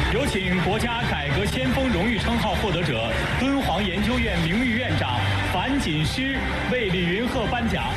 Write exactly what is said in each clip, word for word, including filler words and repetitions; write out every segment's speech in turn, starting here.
有请国家改革先锋荣誉称号获得者、敦煌研究院名誉院长樊锦诗为李云鹤颁奖。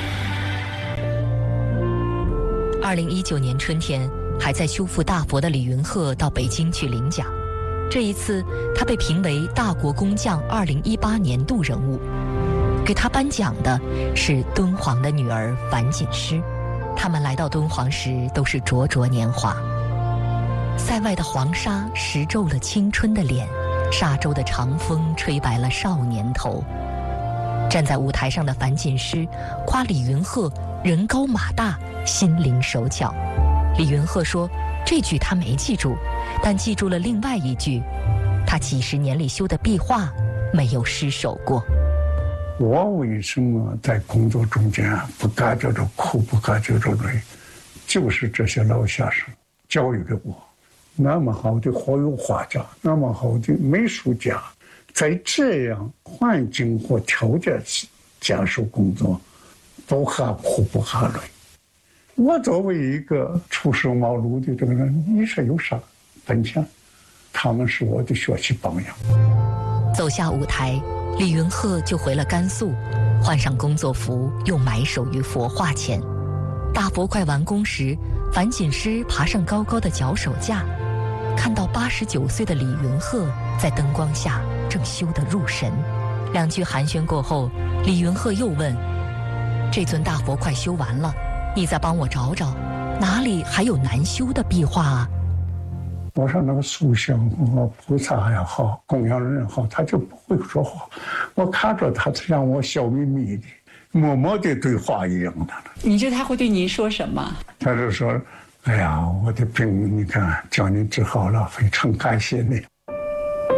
二零一九年春天，还在修复大佛的李云鹤到北京去领奖。这一次，他被评为大国工匠二零一八年度人物。给他颁奖的是敦煌的女儿樊锦诗。他们来到敦煌时都是灼灼年华。塞外的黄沙蚀皱了青春的脸，沙洲的长风吹白了少年头。站在舞台上的樊锦诗夸李云鹤人高马大，心灵手巧。李云鹤说，这句他没记住，但记住了另外一句，他几十年里修的壁画没有失手过。 我为什么在工作中间不感觉着苦，不感觉着累，就是这些老先生教育给我。那么好的活油画家，那么好的美术家，在这样环境或条件接受工作，不怕苦不怕累。我作为一个初生茅庐的这个人，你说有啥本钱？他们是我的学习榜样。 走下舞台，李云鹤就回了甘肃，换上工作服，又埋首于佛画前。大佛快完工时，樊锦诗爬上高高的脚手架，看到八十九岁的李云鹤在灯光下正修得入神。两句寒暄过后，李云鹤又问：“这尊大佛快修完了，你再帮我找找，哪里还有难修的壁画啊？” 我说那个塑像和菩萨也好，供养人也好，他就不会说话。我看着他像我笑眯眯的，默默的对话一样的。 你觉得他会对您说什么？ 他就说：“哎呀，我的病你看叫你治好了，非常感谢你。”